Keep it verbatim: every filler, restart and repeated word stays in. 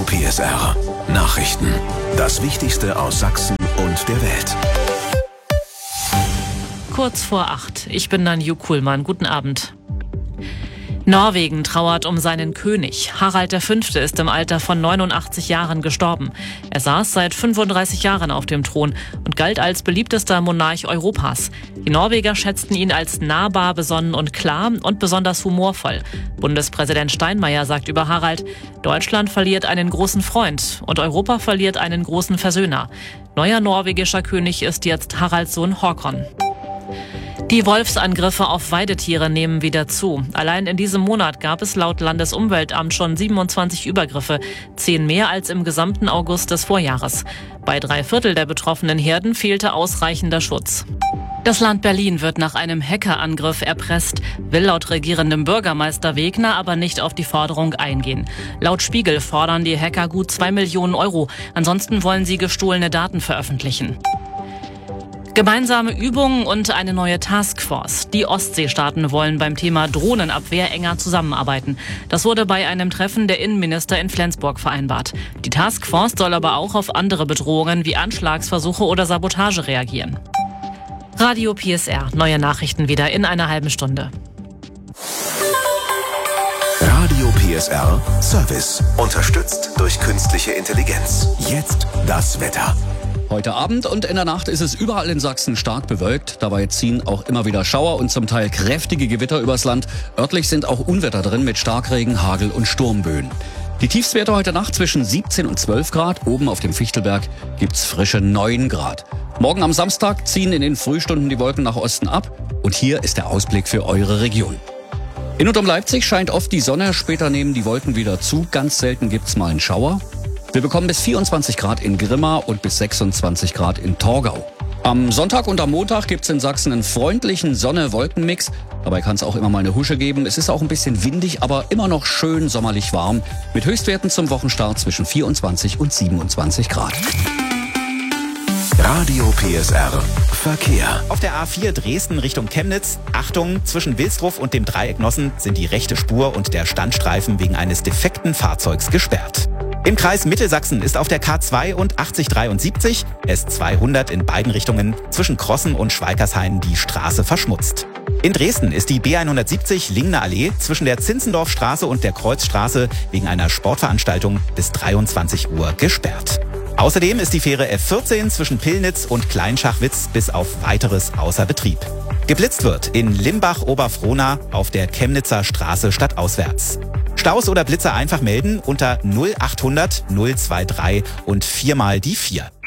Radio P S R. Nachrichten. Das Wichtigste aus Sachsen und der Welt. Kurz vor acht. Ich bin Nanju Kuhlmann. Guten Abend. Norwegen trauert um seinen König. Harald der Fünfte ist im Alter von neunundachtzig Jahren gestorben. Er saß seit fünfunddreißig Jahren auf dem Thron und galt als beliebtester Monarch Europas. Die Norweger schätzten ihn als nahbar, besonnen und klar und besonders humorvoll. Bundespräsident Steinmeier sagt über Harald: Deutschland verliert einen großen Freund und Europa verliert einen großen Versöhner. Neuer norwegischer König ist jetzt Haralds Sohn Håkon. Die Wolfsangriffe auf Weidetiere nehmen wieder zu. Allein in diesem Monat gab es laut Landesumweltamt schon siebenundzwanzig Übergriffe, zehn mehr als im gesamten August des Vorjahres. Bei drei Viertel der betroffenen Herden fehlte ausreichender Schutz. Das Land Berlin wird nach einem Hackerangriff erpresst, will laut regierendem Bürgermeister Wegner aber nicht auf die Forderung eingehen. Laut Spiegel fordern die Hacker gut zwei Millionen Euro. Ansonsten wollen sie gestohlene Daten veröffentlichen. Gemeinsame Übungen und eine neue Taskforce. Die Ostseestaaten wollen beim Thema Drohnenabwehr enger zusammenarbeiten. Das wurde bei einem Treffen der Innenminister in Flensburg vereinbart. Die Taskforce soll aber auch auf andere Bedrohungen wie Anschlagsversuche oder Sabotage reagieren. Radio P S R. Neue Nachrichten wieder in einer halben Stunde. Radio P S R Service. Unterstützt durch künstliche Intelligenz. Jetzt das Wetter. Heute Abend und in der Nacht ist es überall in Sachsen stark bewölkt. Dabei ziehen auch immer wieder Schauer und zum Teil kräftige Gewitter übers Land. Örtlich sind auch Unwetter drin mit Starkregen, Hagel und Sturmböen. Die Tiefstwerte heute Nacht zwischen siebzehn und zwölf Grad. Oben auf dem Fichtelberg gibt's frische neun Grad. Morgen am Samstag ziehen in den Frühstunden die Wolken nach Osten ab. Und hier ist der Ausblick für eure Region. In und um Leipzig scheint oft die Sonne. Später nehmen die Wolken wieder zu. Ganz selten gibt's mal einen Schauer. Wir bekommen bis vierundzwanzig Grad in Grimma und bis sechsundzwanzig Grad in Torgau. Am Sonntag und am Montag gibt's in Sachsen einen freundlichen Sonne-Wolken-Mix. Dabei kann es auch immer mal eine Husche geben. Es ist auch ein bisschen windig, aber immer noch schön sommerlich warm. Mit Höchstwerten zum Wochenstart zwischen vierundzwanzig und siebenundzwanzig Grad. Radio P S R Verkehr. Auf der A vier Dresden Richtung Chemnitz. Achtung, zwischen Wilsdruff und dem Dreieck Nossen sind die rechte Spur und der Standstreifen wegen eines defekten Fahrzeugs gesperrt. Im Kreis Mittelsachsen ist auf der K zwei und achtzig dreiundsiebzig S zweihundert in beiden Richtungen zwischen Krossen und Schweikershain die Straße verschmutzt. In Dresden ist die B hundertsiebzig Lingner Allee zwischen der Zinzendorfstraße und der Kreuzstraße wegen einer Sportveranstaltung bis dreiundzwanzig Uhr gesperrt. Außerdem ist die Fähre F vierzehn zwischen Pillnitz und Kleinschachwitz bis auf Weiteres außer Betrieb. Geblitzt wird in Limbach-Oberfrohna auf der Chemnitzer Straße stadtauswärts. Staus oder Blitzer einfach melden unter null achthundert null drei drei und viermal die vier.